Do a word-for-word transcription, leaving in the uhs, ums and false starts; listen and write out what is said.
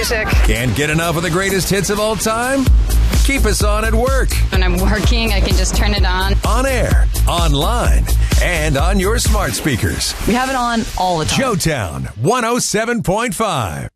music. Can't get enough of the greatest hits of all time? Keep us on at work. When I'm working, I can just turn it on. On air, online, and on your smart speakers. We have it on all the time. Showtown one oh seven point five.